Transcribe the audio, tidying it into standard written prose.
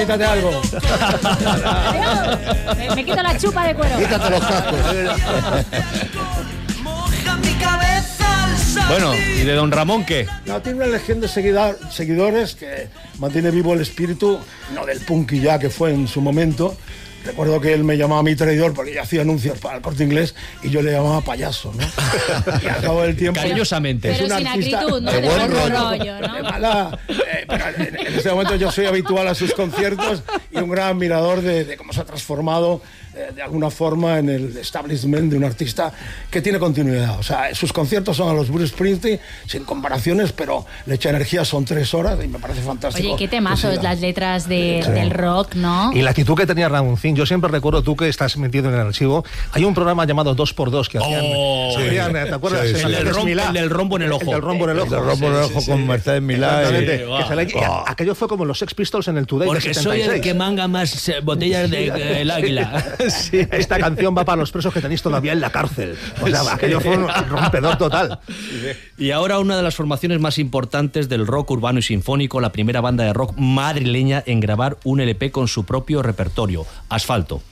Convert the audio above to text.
Quítate algo. Me quito la chupa de cuero. Quítate los cascos. Bueno, ¿y de Don Ramón qué? No, tiene una legión de seguidores que mantiene vivo el espíritu, no del punky ya que fue en su momento. Recuerdo que él me llamaba mi traidor porque yo hacía anuncios para el Corte Inglés y yo le llamaba payaso, ¿no? Y al cabo del tiempo... Cariñosamente. Pero es un sin artista acritud, ¿no? de De buen buen rollo, rollo, ¿no? de mala... pero en este momento yo soy habitual a sus conciertos y un gran admirador de cómo se ha transformado de alguna forma en el establishment de un artista que tiene continuidad. O sea, sus conciertos son a los Bruce Springsteen, sin comparaciones, pero le echa energía, son 3 horas y me parece fantástico. Oye, qué temazos las letras del rock, ¿no? Y la actitud que tenía Ramoncín, yo siempre recuerdo, tú que estás metido en el archivo, hay un programa llamado 2x2 que hacían, ¿te acuerdas? Sí, sí. El del rombo en el ojo. El del rombo en el ojo. El del rombo en el ojo con Mercedes Milá. Aquello fue como los Sex Pistols en el Today Porque de 76. soy el que manga más botellas del Águila. Sí, esta canción va para los presos que tenéis todavía en la cárcel. O sea, aquello fue un rompedor total. Y ahora una de las formaciones más importantes del rock urbano y sinfónico, la primera banda de rock madrileña en grabar un LP con su propio repertorio, Asfalto.